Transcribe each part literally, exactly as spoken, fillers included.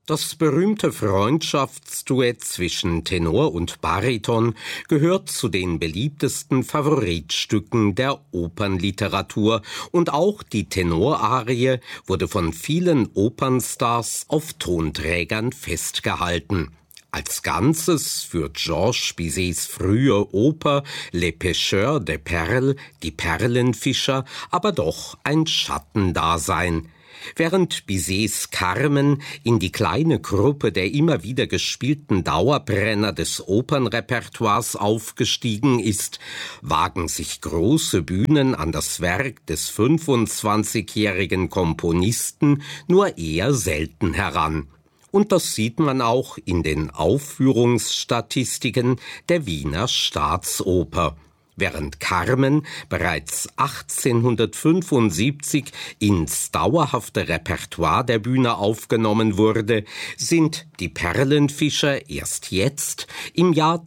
Das berühmte Freundschaftsduett zwischen Tenor und Bariton gehört zu den beliebtesten Favoritstücken der Opernliteratur und auch die Tenorarie wurde von vielen Opernstars auf Tonträgern festgehalten. Als Ganzes führt Georges Bizets frühe Oper Les Pêcheurs de Perles, die Perlenfischer, aber doch ein Schattendasein. Während Bizets Carmen in die kleine Gruppe der immer wieder gespielten Dauerbrenner des Opernrepertoires aufgestiegen ist, wagen sich große Bühnen an das Werk des fünfundzwanzigjährigen Komponisten nur eher selten heran. Und das sieht man auch in den Aufführungsstatistiken der Wiener Staatsoper. Während Carmen bereits achtzehnhundertfünfundsiebzig ins dauerhafte Repertoire der Bühne aufgenommen wurde, sind die Perlenfischer erst jetzt im Jahr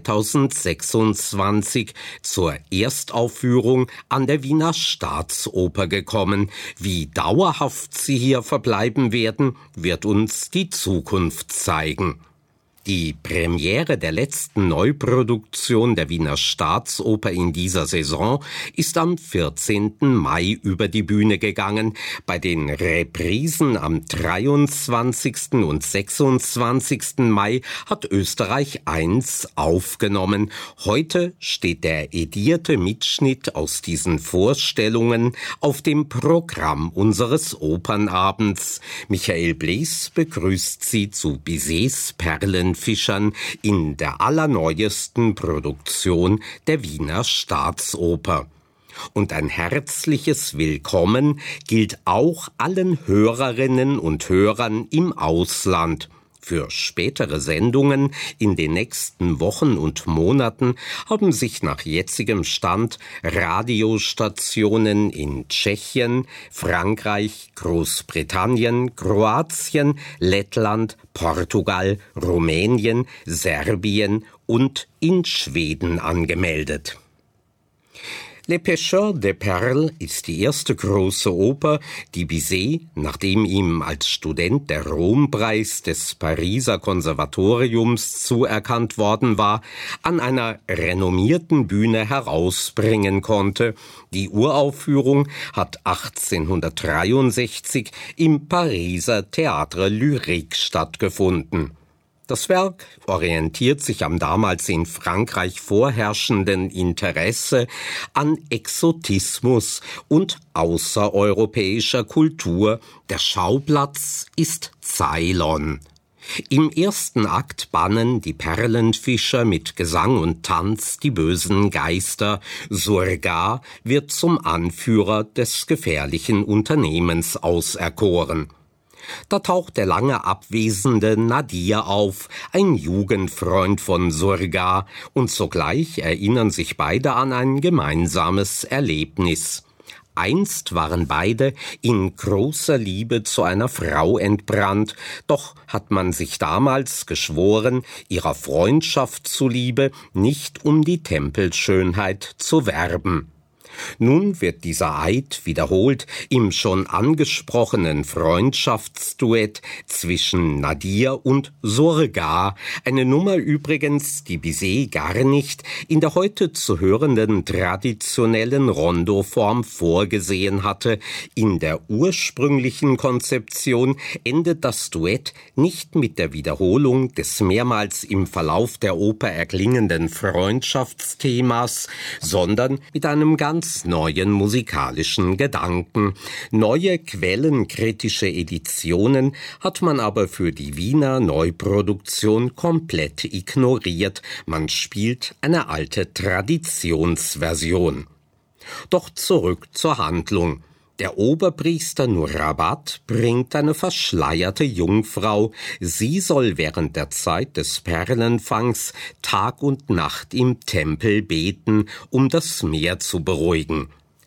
zweitausendsechsundzwanzig zur Erstaufführung an der Wiener Staatsoper gekommen. Wie dauerhaft sie hier verbleiben werden, wird uns die Zukunft zeigen. Die Premiere der letzten Neuproduktion der Wiener Staatsoper in dieser Saison ist am vierzehnten Mai über die Bühne gegangen. Bei den Reprisen am dreiundzwanzigsten und sechsundzwanzigsten Mai hat Österreich eins aufgenommen. Heute steht der edierte Mitschnitt aus diesen Vorstellungen auf dem Programm unseres Opernabends. Michael Blees begrüßt Sie zu Bizets Perlen Fischern in der allerneuesten Produktion der Wiener Staatsoper. Und ein herzliches Willkommen gilt auch allen Hörerinnen und Hörern im Ausland. Für spätere Sendungen in den nächsten Wochen und Monaten haben sich nach jetzigem Stand Radiostationen in Tschechien, Frankreich, Großbritannien, Kroatien, Lettland, Portugal, Rumänien, Serbien und in Schweden angemeldet. Les Pêcheurs de Perles ist die erste große Oper, die Bizet, nachdem ihm als Student der Rompreis des Pariser Konservatoriums zuerkannt worden war, an einer renommierten Bühne herausbringen konnte. Die Uraufführung hat achtzehnhundertdreiundsechzig im Pariser Théâtre Lyrique stattgefunden. Das Werk orientiert sich am damals in Frankreich vorherrschenden Interesse an Exotismus und außereuropäischer Kultur. Der Schauplatz ist Ceylon. Im ersten Akt bannen die Perlenfischer mit Gesang und Tanz die bösen Geister. Surgar wird zum Anführer des gefährlichen Unternehmens auserkoren. Da taucht der lange abwesende Nadir auf, ein Jugendfreund von Surgar, und sogleich erinnern sich beide an ein gemeinsames Erlebnis. Einst waren beide in großer Liebe zu einer Frau entbrannt, doch hat man sich damals geschworen, ihrer Freundschaft zuliebe nicht um die Tempelschönheit zu werben. Nun wird dieser Eid wiederholt im schon angesprochenen Freundschaftsduett zwischen Nadir und Surgar, eine Nummer übrigens, die Bizet gar nicht in der heute zu hörenden traditionellen Rondoform vorgesehen hatte. In der ursprünglichen Konzeption endet das Duett nicht mit der Wiederholung des mehrmals im Verlauf der Oper erklingenden Freundschaftsthemas, sondern mit einem ganz neuen musikalischen Gedanken. Neue quellenkritische Editionen hat man aber für die Wiener Neuproduktion komplett ignoriert. Man spielt eine alte Traditionsversion. Doch zurück zur Handlung. Der Oberpriester Nurabat bringt eine verschleierte Jungfrau. Sie soll während der Zeit des Perlenfangs Tag und Nacht im Tempel beten, um das Meer zu beruhigen.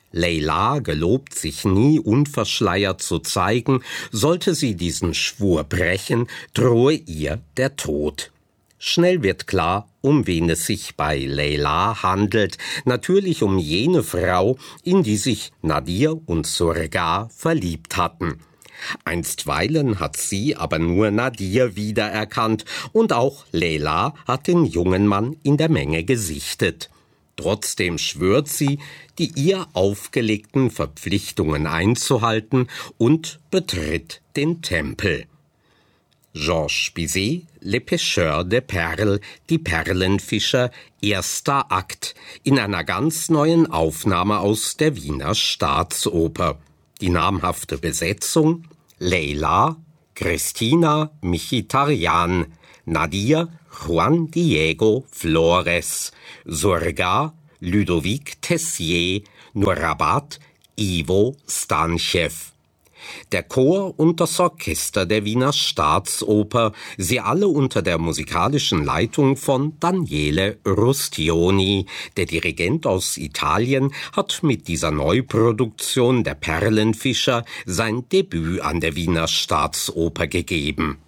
Leila gelobt sich nie unverschleiert zu zeigen. Sollte sie diesen Schwur brechen, drohe ihr der Tod. Schnell wird klar, um wen es sich bei Leila handelt. Natürlich um jene Frau, in die sich Nadir und Surgar verliebt hatten. Einstweilen hat sie aber nur Nadir wiedererkannt und auch Leyla hat den jungen Mann in der Menge gesichtet. Trotzdem schwört sie, die ihr aufgelegten Verpflichtungen einzuhalten und betritt den Tempel. Georges Bizet, Les Pêcheurs de Perles, die Perlenfischer, erster Akt, in einer ganz neuen Aufnahme aus der Wiener Staatsoper. Die namhafte Besetzung: Leyla, Christina Mkhitaryan, Nadir, Juan Diego Flores, Surga, Ludovic Tessier, Nourabat, Ivo Stanchew. Der Chor und das Orchester der Wiener Staatsoper, sie alle unter der musikalischen Leitung von Daniele Rustioni. Der Dirigent aus Italien hat mit dieser Neuproduktion der Perlenfischer sein Debüt an der Wiener Staatsoper gegeben.